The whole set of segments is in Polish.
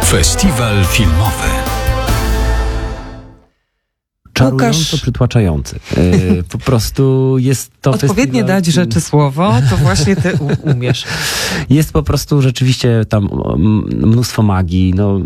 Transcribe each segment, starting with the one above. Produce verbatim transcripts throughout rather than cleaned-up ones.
Festiwal filmowy. Czarująco Łukasz... przytłaczający. Yy, po prostu jest to Odpowiednie festiwal... dać rzeczy słowo, to właśnie ty u- umiesz. Jest po prostu rzeczywiście tam mnóstwo magii. No.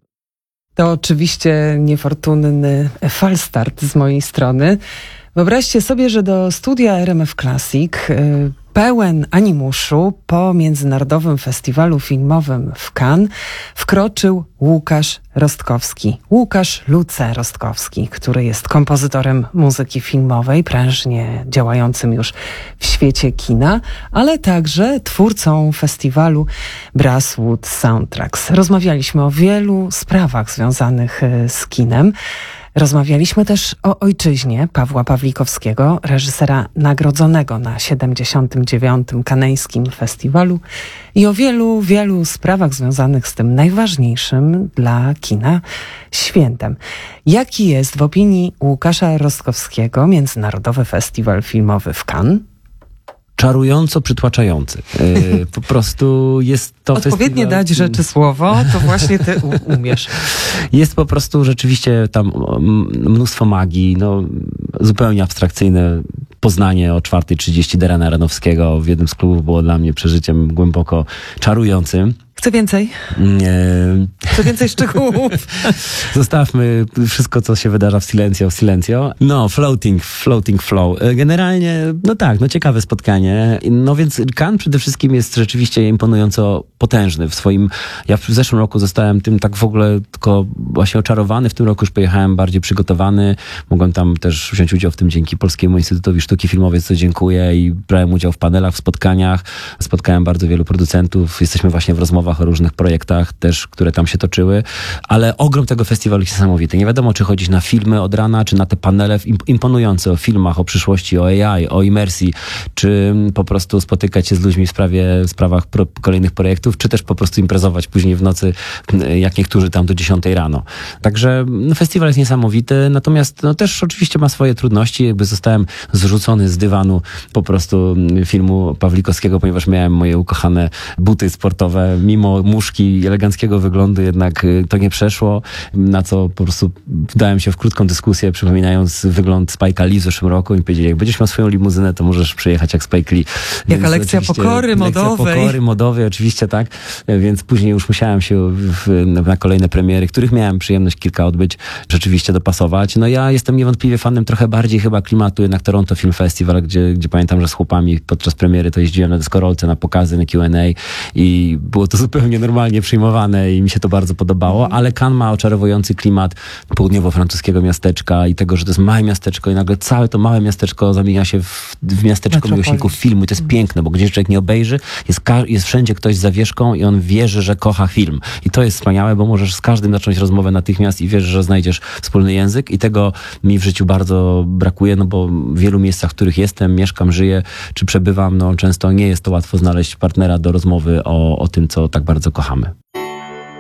To oczywiście niefortunny falstart z mojej strony. Wyobraźcie sobie, że do studia R M F Classic yy, pełen animuszu po Międzynarodowym Festiwalu Filmowym w Cannes wkroczył Łukasz Rostkowski. Łukasz Luce Rostkowski, który jest kompozytorem muzyki filmowej, prężnie działającym już w świecie kina, ale także twórcą festiwalu Brasswood Soundtracks. Rozmawialiśmy o wielu sprawach związanych z kinem. Rozmawialiśmy też o ojczyźnie Pawła Pawlikowskiego, reżysera nagrodzonego na siedemdziesiątym dziewiątym Kaneńskim Festiwalu i o wielu, wielu sprawach związanych z tym najważniejszym dla kina świętem. Jaki jest w opinii Łukasza Rostkowskiego Międzynarodowy Festiwal Filmowy w Cannes? Czarująco przytłaczający. Yy, po prostu jest to Odpowiednie festiwal... dać rzeczy słowo, to właśnie ty u- umiesz. Jest po prostu rzeczywiście tam mnóstwo magii, no zupełnie abstrakcyjne poznanie o czwartej trzydzieści Darrena Aronofskiego w jednym z klubów było dla mnie przeżyciem głęboko czarującym. Chcę więcej. Nie. Chcę więcej szczegółów. Zostawmy wszystko, co się wydarza w Silencio, w Silencio. No, floating, floating flow. Generalnie, no tak, no ciekawe spotkanie. No więc Cannes przede wszystkim jest rzeczywiście imponująco potężny w swoim... Ja w zeszłym roku zostałem tym tak w ogóle tylko właśnie oczarowany. W tym roku już pojechałem bardziej przygotowany. Mogłem tam też wziąć udział w tym dzięki Polskiemu Instytutowi Sztuki Filmowej, za co dziękuję, i brałem udział w panelach, w spotkaniach. Spotkałem bardzo wielu producentów. Jesteśmy właśnie w rozmowach o różnych projektach też, które tam się toczyły, ale ogrom tego festiwalu jest niesamowity. Nie wiadomo, czy chodzić na filmy od rana, czy na te panele imponujące o filmach, o przyszłości, o A I, o imersji, czy po prostu spotykać się z ludźmi w sprawie, w sprawach pro, kolejnych projektów, czy też po prostu imprezować później w nocy, jak niektórzy tam do dziesiątej rano. Także no, festiwal jest niesamowity, natomiast no, też oczywiście ma swoje trudności. Jakby zostałem zrzucony z dywanu po prostu filmu Pawlikowskiego, ponieważ miałem moje ukochane buty sportowe, mimo muszki i eleganckiego wyglądu jednak to nie przeszło, na co po prostu wdałem się w krótką dyskusję, przypominając wygląd Spike'a Lee w zeszłym roku i powiedzieli, jak będziesz miał swoją limuzynę, to możesz przyjechać jak Spike Lee. Jaka lekcja pokory modowej. Lekcja pokory modowej, oczywiście tak, więc później już musiałem się w, na kolejne premiery, których miałem przyjemność kilka odbyć, rzeczywiście dopasować. No ja jestem niewątpliwie fanem trochę bardziej chyba klimatu jednak Toronto Film Festival, gdzie, gdzie pamiętam, że z chłopami podczas premiery to jeździłem na deskorolce, na pokazy, na Q and A i było to zupełnie normalnie przyjmowane i mi się to bardzo podobało, ale Cannes ma oczarowujący klimat południowo-francuskiego miasteczka i tego, że to jest małe miasteczko i nagle całe to małe miasteczko zamienia się w, w miasteczko Metropolis. miłośników filmu i to jest piękne, bo gdzieś człowiek nie obejrzy, jest, jest wszędzie ktoś z zawieszką i on wierzy, że kocha film. I to jest wspaniałe, bo możesz z każdym zacząć rozmowę natychmiast i wiesz, że znajdziesz wspólny język i tego mi w życiu bardzo brakuje, no bo w wielu miejscach, w których jestem, mieszkam, żyję, czy przebywam, no często nie jest to łatwo znaleźć partnera do rozmowy o, o tym, co tak bardzo kochamy.